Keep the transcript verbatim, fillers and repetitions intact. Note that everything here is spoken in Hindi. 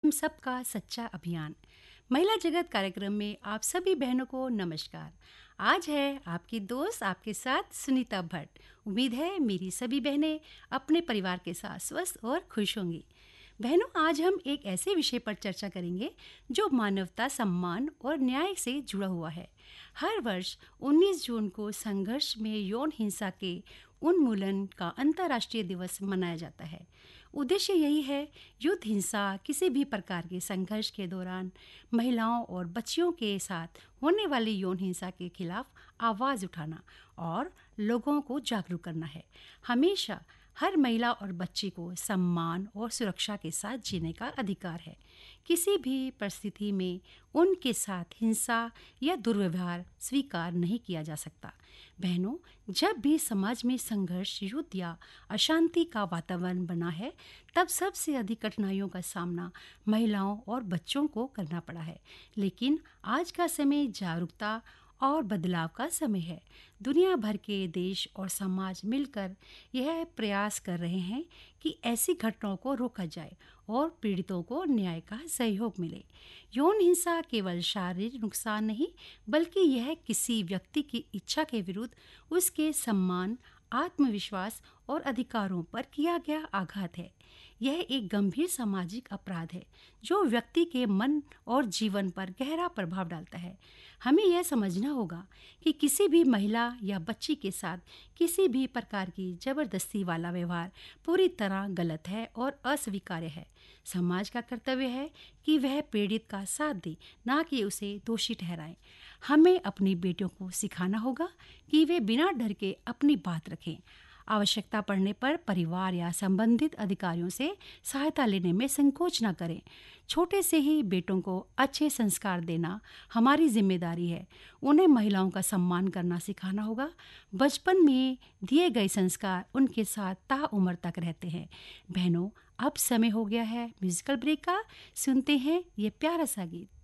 हम सबका सच्चा अभियान महिला जगत कार्यक्रम में आप सभी बहनों को नमस्कार। आज है आपकी दोस्त आपके साथ सुनीता भट्ट। उम्मीद है मेरी सभी बहनें अपने परिवार के साथ स्वस्थ और खुश होंगी। बहनों, आज हम एक ऐसे विषय पर चर्चा करेंगे जो मानवता, सम्मान और न्याय से जुड़ा हुआ है। हर वर्ष उन्नीस जून को संघर्ष में यौन हिंसा के उन्मूलन का अंतर्राष्ट्रीय दिवस मनाया जाता है। उद्देश्य यही है, युद्ध हिंसा, किसी भी प्रकार के संघर्ष के दौरान महिलाओं और बच्चियों के साथ होने वाली यौन हिंसा के खिलाफ आवाज़ उठाना और लोगों को जागरूक करना है। हमेशा हर महिला और बच्ची को सम्मान और सुरक्षा के साथ जीने का अधिकार है। किसी भी परिस्थिति में उनके साथ हिंसा या दुर्व्यवहार स्वीकार नहीं किया जा सकता। बहनों, जब भी समाज में संघर्ष, युद्ध या अशांति का वातावरण बना है, तब सबसे अधिक कठिनाइयों का सामना महिलाओं और बच्चों को करना पड़ा है। लेकिन आज का समय जागरूकता और बदलाव का समय है। दुनिया भर के देश और समाज मिलकर यह प्रयास कर रहे हैं कि ऐसी घटनाओं को रोका जाए और पीड़ितों को न्याय का सहयोग मिले। यौन हिंसा केवल शारीरिक नुकसान नहीं, बल्कि यह किसी व्यक्ति की इच्छा के विरुद्ध उसके सम्मान, आत्मविश्वास और अधिकारों पर किया गया आघात है। यह एक गंभीर सामाजिक अपराध है जो व्यक्ति के मन और जीवन पर गहरा प्रभाव डालता है। हमें यह समझना होगा कि किसी भी महिला या बच्ची के साथ किसी भी प्रकार की जबरदस्ती वाला व्यवहार पूरी तरह गलत है और अस्वीकार्य है। समाज का कर्तव्य है कि वह पीड़ित का साथ दे, ना कि उसे दोषी ठहराए। हमें अपनी बेटियों को सिखाना होगा कि वे बिना डर के अपनी बात रखें। आवश्यकता पड़ने पर परिवार या संबंधित अधिकारियों से सहायता लेने में संकोच न करें। छोटे से ही बेटों को अच्छे संस्कार देना हमारी जिम्मेदारी है। उन्हें महिलाओं का सम्मान करना सिखाना होगा। बचपन में दिए गए संस्कार उनके साथ ताउम्र तक रहते हैं। बहनों, अब समय हो गया है म्यूजिकल ब्रेक का। सुनते हैं ये प्यारा सा गीत।